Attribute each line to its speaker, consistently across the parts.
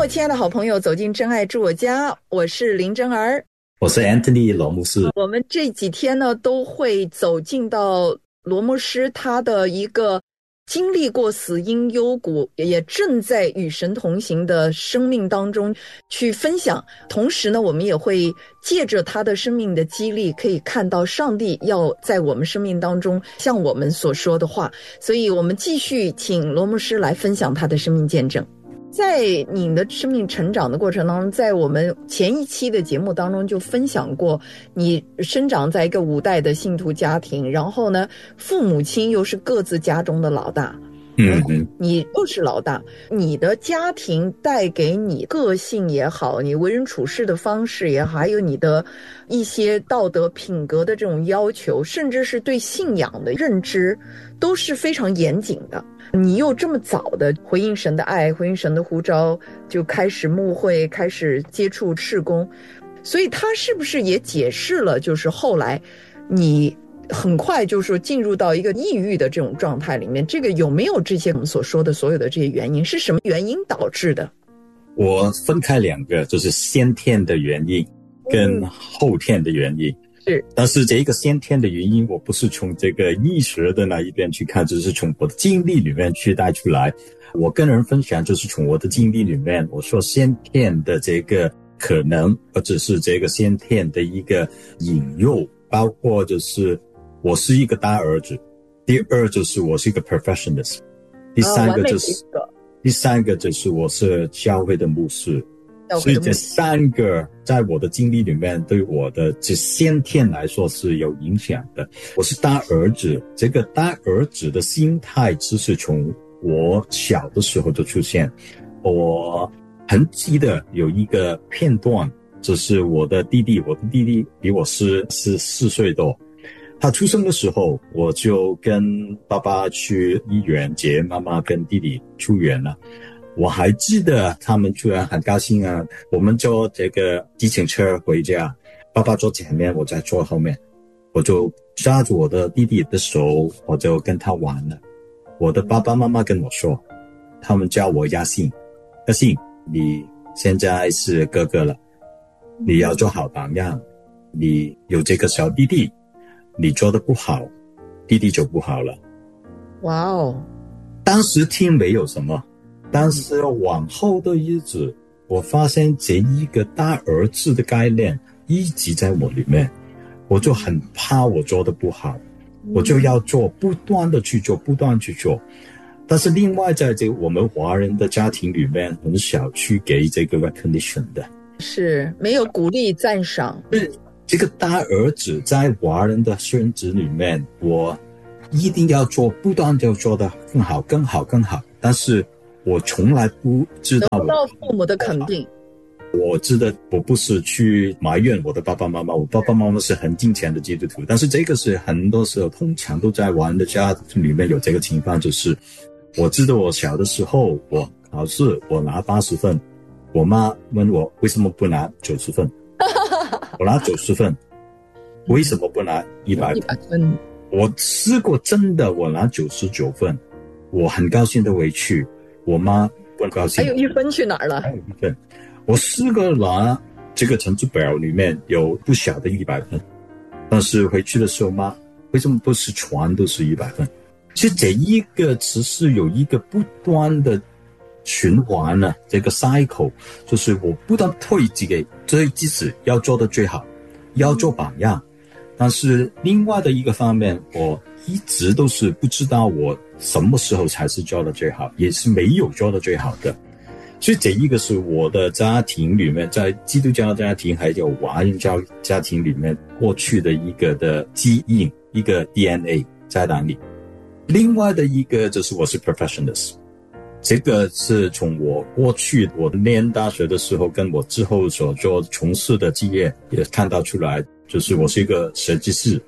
Speaker 1: 亲爱的好朋友，走进真爱住我家，我是林真儿，
Speaker 2: 我是 Anthony 罗牧师。
Speaker 1: 我们这几天呢，都会走进到罗牧师他的一个经历过死荫幽谷，也正在与神同行的生命当中去分享。同时呢，我们也会借着他的生命的激励，可以看到上帝要在我们生命当中向我们所说的话。所以我们继续请罗牧师来分享他的生命见证。在你的生命成长的过程当中，在我们前一期的节目当中就分享过，你生长在一个5代的信徒家庭，然后呢，父母亲又是各自家中的老大，你又是老大，你的家庭带给你个性也好，你为人处事的方式也好，还有你的一些道德品格的这种要求，甚至是对信仰的认知，都是非常严谨的。你又这么早的回应神的爱，回应神的呼召，就开始牧会，开始接触事工，所以他是不是也解释了，就是后来你很快就是说进入到一个抑郁的这种状态里面，这个有没有这些我们所说的所有的这些原因，是什么原因导致的？
Speaker 2: 我分开2个，就是先天的原因跟后天的原因。
Speaker 1: 是，
Speaker 2: 但是这个先天的原因，我不是从这个医学的那一边去看，就是从我的经历里面去带出来。我跟人分享，就是从我的经历里面，我说先天的这个可能，或者是这个先天的一个引诱，包括就是我是一个大儿子，第二就是我是一个 perfectionist， 第三个就是我是教会的牧师。所以这3个在我的经历里面对我的这先天来说是有影响的。我是大儿子，这个大儿子的心态只是从我小的时候就出现。我很记得有一个片段，就是我的弟弟比我是4岁多。他出生的时候，我就跟爸爸去医院接妈妈跟弟弟出院了。我还记得他们突然很高兴啊，我们坐这个计程车回家，爸爸坐前面，我在坐后面，我就抓住我的弟弟的手，我就跟他玩了。我的爸爸妈妈跟我说，他们叫我亚信，你现在是哥哥了，你要做好榜样，你有这个小弟弟，你做得不好，弟弟就不好了。
Speaker 1: 哇哦！
Speaker 2: 当时听没有什么，但是往后的日子，我发现这一个大儿子的概念一直在我里面，我就很怕我做得不好，我就要做，不断的去做。但是另外在这个我们华人的家庭里面，很少去给这个 recognition 的，
Speaker 1: 是没有鼓励赞赏。
Speaker 2: 这个大儿子在华人的圈子里面，我一定要做，不断地做得更好，但是我从来不知道
Speaker 1: 得不到父母的肯定。
Speaker 2: 我知道我不是去埋怨我的爸爸妈妈，我爸爸妈妈是很敬虔的基督徒，但是这个是很多时候通常都在华人的家里面有这个情况，就是我知道我小的时候，我考试我拿80分，我妈问我为什么不拿90分，我拿90分，为什么不拿100分？我试过真的我拿99分，我很高兴的回去，我妈不高兴，
Speaker 1: 还有1分去哪儿了？
Speaker 2: 还有1分。我试过拿这个成绩表里面有不小的100分，但是回去的时候，妈为什么不是全都是100分？其实这一个只是有一个不断的循环呢，这个 cycle 就是我不断推自己要做的最好，要做榜样。但是另外的一个方面，我一直都是不知道我什么时候才是做的最好，也是没有做的最好的。所以这一个是我的家庭里面，在基督教家庭还有华人家庭里面过去的一个的基因，一个 DNA 在那里。另外的一个就是我是 perfectionist， 这个是从我过去我念大学的时候跟我之后所做从事的职业也看到出来，就是我是一个设计师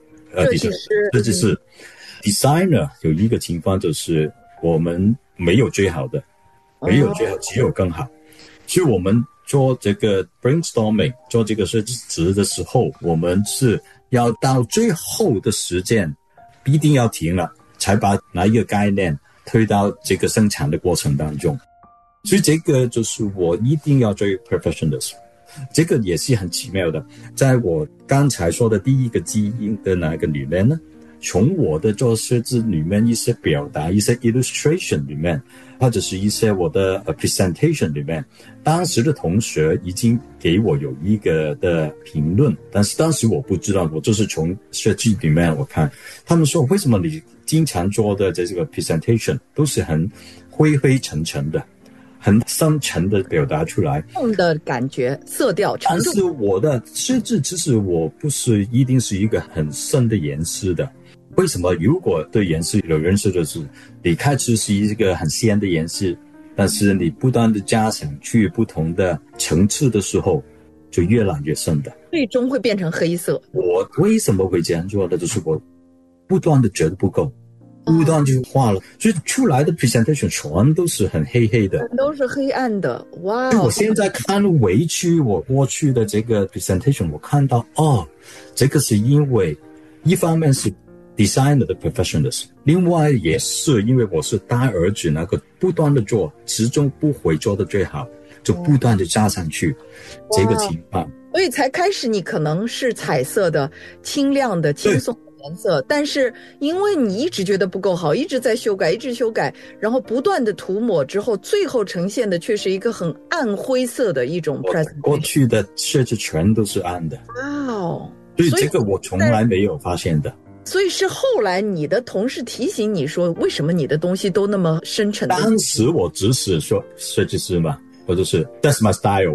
Speaker 2: designer。 有一个情况就是我们没有最好的，没有最好，只有更好。所以我们做这个 brainstorming 做这个设计词的时候，我们是要到最后的时间必定要停了，才把哪一个概念推到这个生产的过程当中。 所以这个就是我一定要追 perfectionism， 这个也是很奇妙的。在我刚才说的第一个基因的那个里面呢，从我的做设计里面一些表达，一些 illustration 里面，或者是一些我的presentation 里面，当时的同学已经给我有一个的评论，但是当时我不知道，我就是从设计里面我看他们说，为什么你经常做的这个 presentation 都是很灰灰沉沉的，很深沉的表达出来
Speaker 1: 的感觉，色调沉重。
Speaker 2: 但是我的设置其实我不是一定是一个很深的颜色的。为什么？如果对颜色有认识的是，你开始是一个很鲜的颜色，但是你不断的加上去不同的层次的时候，就越来越深的，
Speaker 1: 最终会变成黑色。
Speaker 2: 我为什么会这样做的？就是我不断的觉得不够，不断就画了，所以出来的 presentation 全都是很黑黑的，
Speaker 1: 全都是黑暗的。哇！
Speaker 2: 我现在看回去我过去的这个 presentation， 我看到这个是因为一方面是designer 的 professionals， 另外也是因为我是大儿子，那个不断的做，始终不会做的最好，就不断的加上去这个情况，
Speaker 1: 所以才开始你可能是彩色的、清亮的、轻松的颜色，但是因为你一直觉得不够好，一直在修改，一直修改，然后不断的涂抹之后，最后呈现的却是一个很暗灰色的一种 presentation。
Speaker 2: 过去的设计全都是暗的。
Speaker 1: 哇哦！
Speaker 2: 所以这个我从来没有发现的。
Speaker 1: 所以是后来你的同事提醒你说，为什么你的东西都那么深沉的？
Speaker 2: 当时我只是说设计师嘛，我就是 That's my style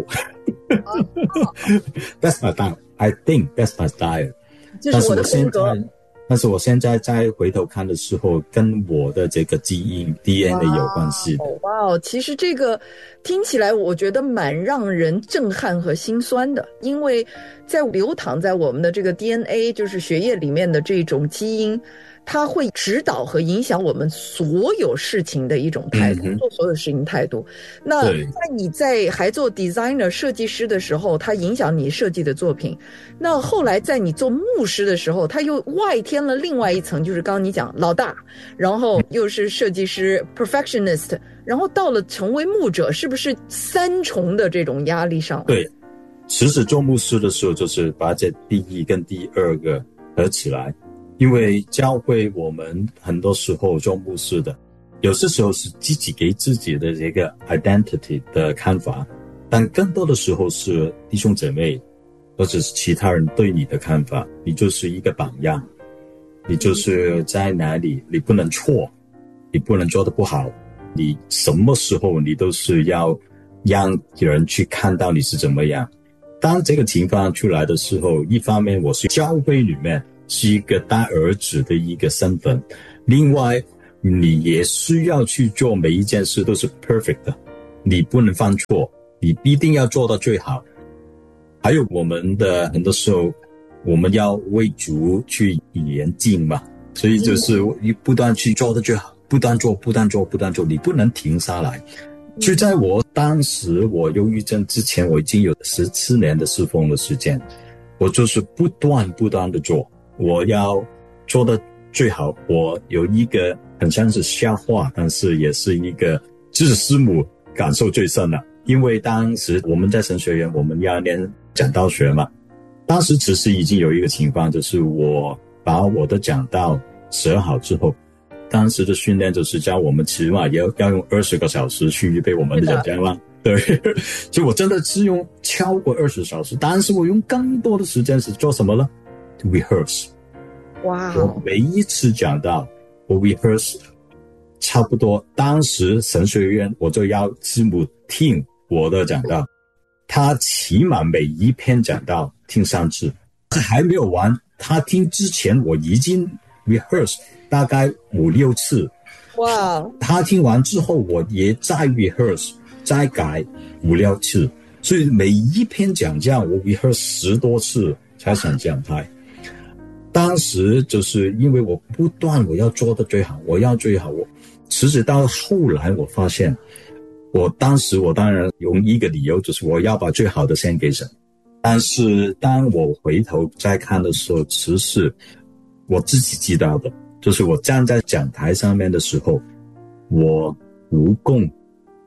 Speaker 2: That's my style I think that's my style。
Speaker 1: 这是我的风格。
Speaker 2: 但是我现在再回头看的时候，跟我的这个基因 DNA 有关系。
Speaker 1: 哇哦，其实这个听起来我觉得蛮让人震撼和心酸的，因为在流淌在我们的这个 DNA， 就是血液里面的这种基因，它会指导和影响我们所有事情的一种态度，做所有事情态度。那在你在还做 designer 设计师的时候，它影响你设计的作品。那后来在你做牧师的时候，它又外添了另外一层，就是刚刚你讲老大，然后又是设计师 perfectionist， 然后到了成为牧者，是不是三重的这种压力上？
Speaker 2: 对，其实做牧师的时候就是把这第一跟第二个合起来。因为教会我们很多时候做牧师的，有些时候是自己给自己的这个 identity 的看法，但更多的时候是弟兄姐妹或者是其他人对你的看法。你就是一个榜样，你就是在哪里你不能错，你不能做得不好，你什么时候你都是要让人去看到你是怎么样。当这个情况出来的时候，一方面我是教会里面是一个大儿子的一个身份，另外你也需要去做每一件事都是 perfect 的，你不能犯错，你一定要做到最好。还有我们的很多时候我们要为主去演进嘛，所以就是不断去做到最好，不断做，你不能停下来。就在我当时我忧郁症之前，我已经有14年的侍奉的时间，我就是不断的做，我要做的最好。我有一个很像是笑话，但是也是一个就是师母感受最深了。因为当时我们在神学院我们要念讲道学嘛，当时其实已经有一个情况，就是我把我的讲道写好之后，当时的训练就是教我们起码要用20个小时去预备我们的讲话。对，所以我真的是用超过20小时，但是我用更多的时间是做什么呢？ To rehearse。
Speaker 1: 哇，
Speaker 2: 我每一次讲到我 rehearse 差不多，当时神学院我就要师母听我的讲道，他起码每一篇讲道听3次，还没有完，他听之前我已经 rehearse 大概5-6次。
Speaker 1: 哇！
Speaker 2: 他听完之后我也再 rehearse 再改5-6次，所以每一篇讲教我 rehearse 10多次才上讲台。当时就是因为我不断我要做的最好，我要最好。我其实到后来我发现，我当时我当然用一个理由，就是我要把最好的献给神。但是当我回头再看的时候，其实我自己知道的，就是我站在讲台上面的时候，我不供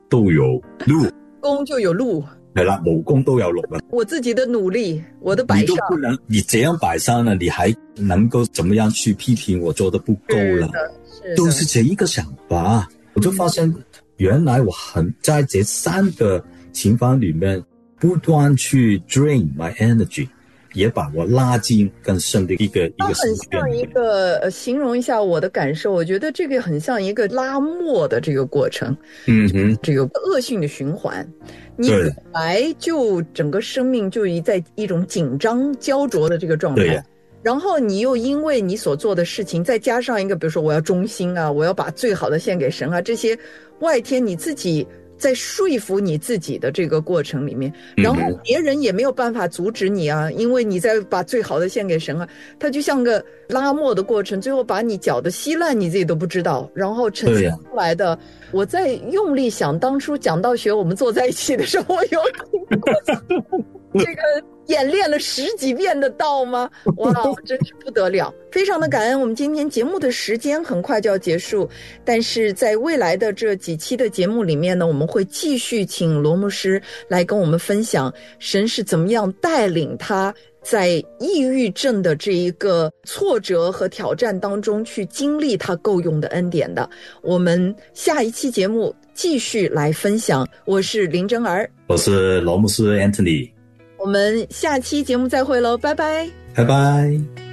Speaker 2: 都有路，
Speaker 1: 功就有路。
Speaker 2: 係啦，無功都有路啊。
Speaker 1: 我自己的努力，我的擺上，
Speaker 2: 你這樣擺上了，你還能夠怎麼樣去批評我做得不夠了？就是這一個想法，我就發現原來我在這3個情況裡面不斷去 drain my energy， 也把我拉進更深的一個
Speaker 1: 很像一個形容一下我的感受，我覺得這個很像一個拉磨的這個過程，這個惡性的循環。你本來就整個生命就在一種緊張焦灼的這個狀態，然後你又因為你所做的事情，再加上一個比如說我要忠心啊，我要把最好的獻給神啊，這些外天你自己在說服你自己的這個過程裡面，然後別人也沒有辦法阻止你啊，因為你在把最好的獻給神啊，它就像個拉磨的過程，最後把你攪得稀爛你自己都不知道，然後呈現出來的。我在用力想當初講道學我們坐在一起的時候，我有聽過這個演練了10幾遍的道嗎？哇，真是不得了，非常的感恩。我們今天節目的時間很快就要結束，但是在未來的這幾期的節目裡面呢，我們會繼續請羅牧師來跟我們分享神是怎麼樣帶領他在抑鬱症的這一個挫折和挑戰當中去經歷他夠用的恩典的。我們下一期節目繼續來分享。我是林珍兒，
Speaker 2: 我是羅牧師 Anthony，
Speaker 1: 我們下期節目再會嘍，拜拜，
Speaker 2: 拜拜。